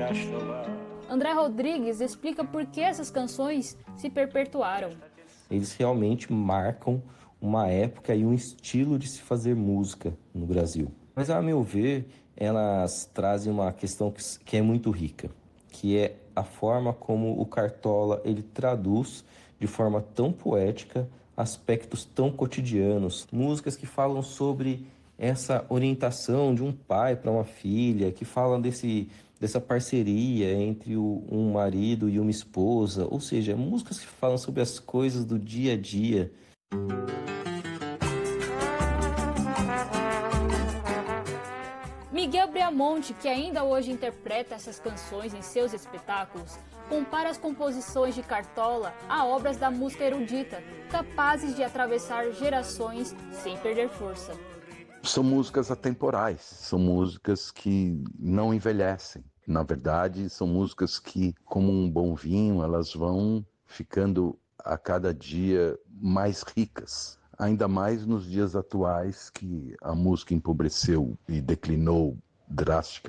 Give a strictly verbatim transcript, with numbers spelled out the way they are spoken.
André Rodrigues explica por que essas canções se perpetuaram. Eles realmente marcam uma época e um estilo de se fazer música no Brasil. Mas, a meu ver, elas trazem uma questão que, que é muito rica, que é a forma como o Cartola ele traduz de forma tão poética aspectos tão cotidianos. Músicas que falam sobre essa orientação de um pai para uma filha, que falam desse, dessa parceria entre o, um marido e uma esposa, ou seja, músicas que falam sobre as coisas do dia a dia. Miguel Bramonte, que ainda hoje interpreta essas canções em seus espetáculos, compara as composições de Cartola a obras da música erudita, capazes de atravessar gerações sem perder força. São músicas atemporais, são músicas que não envelhecem. Na verdade, são músicas que, como um bom vinho, elas vão ficando a cada dia mais ricas. Ainda mais nos dias atuais que a música empobreceu e declinou drasticamente.